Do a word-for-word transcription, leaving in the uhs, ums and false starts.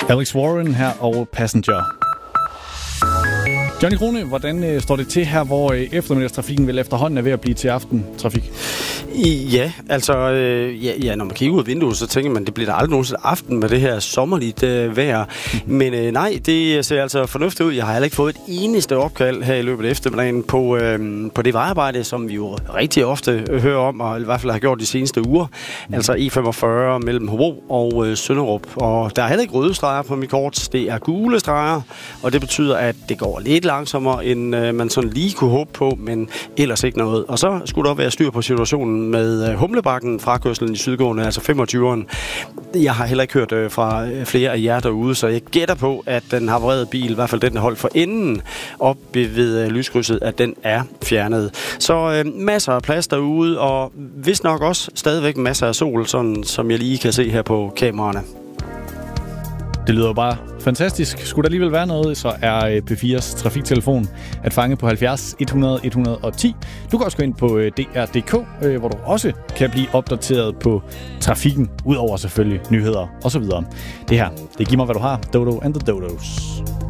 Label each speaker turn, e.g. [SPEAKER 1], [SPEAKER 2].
[SPEAKER 1] Alex Warren her og Passenger. Johnny Krone, hvordan øh, står det til her, hvor øh, eftermiddagstrafikken vil efterhånden er ved at blive til aftentrafik?
[SPEAKER 2] Ja, altså, øh, ja, ja, når man kigger ud af vinduet, så tænker man, det bliver der aldrig nogensinde aften med det her sommerligt øh, vejr. Men øh, nej, det ser altså fornuftigt ud. Jeg har heller ikke fået et eneste opkald her i løbet af eftermiddagen på, øh, på det vejarbejde, som vi jo rigtig ofte hører om, og i hvert fald har gjort de seneste uger. Altså E femogfyrre mellem Hobro og øh, Sønderup. Og der er heller ikke røde streger på mit kort. Det er gule streger, og det betyder, at det går lidt langsommere, end øh, man sådan lige kunne håbe på, men ellers ikke noget. Og så skulle der være styr på situationen med øh, Humlebakken, frakørslen i sydgående, altså femogtyveren. Jeg har heller ikke hørt øh, fra øh, flere af jer derude, så jeg gætter på, at den havarerede bil, i hvert fald den, der holdt for enden op ved øh, lyskrydset, at den er fjernet. Så øh, masser af plads derude, og vist nok også stadigvæk masser af sol, sådan som jeg lige kan se her på kameraerne.
[SPEAKER 1] Det lyder jo bare fantastisk. Skulle der alligevel være noget, så er P fires trafiktelefon at fange på halvfjerds et hundrede et hundrede og ti. Du kan også gå ind på D R punktum D K, hvor du også kan blive opdateret på trafikken, udover selvfølgelig nyheder osv. Det her, det giver mig, hvad du har. Dodo and the Dodos.